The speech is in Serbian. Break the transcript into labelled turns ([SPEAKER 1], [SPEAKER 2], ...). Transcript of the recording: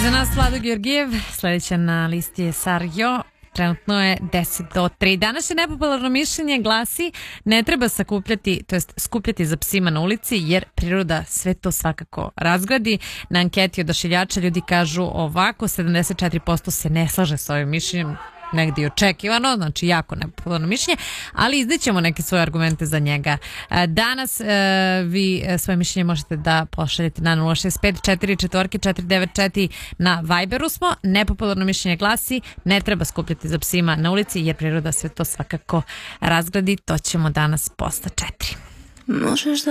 [SPEAKER 1] Iza nas Vlado Georgijev, sledeća na listi je Sarjo. Trenutno je 10 do 3. Današnje nepopularno mišljenje glasi: ne treba sakupljati, to jest skupljati za psima na ulici, jer priroda sve to svakako razgradi. Na anketi odašiljača ljudi kažu ovako: 74% se ne slaže sa ovim mišljenjem, negdje očekivano, znači jako nepopularno mišljenje, ali iznećemo neke svoje argumente za njega. Danas vi svoje mišljenje možete da pošaljete na 065 44 494. Na Viberu smo. Nepopularno mišljenje glasi: ne treba skupljati za psima na ulici, jer priroda sve to svakako razgradi. To ćemo danas posle 4.
[SPEAKER 2] Možeš da